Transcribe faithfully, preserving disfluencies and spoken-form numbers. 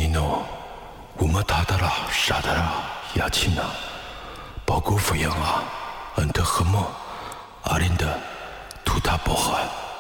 니노 우마다다라 사다라 야치나 바구프양아恩特和莫阿林的图塔波汉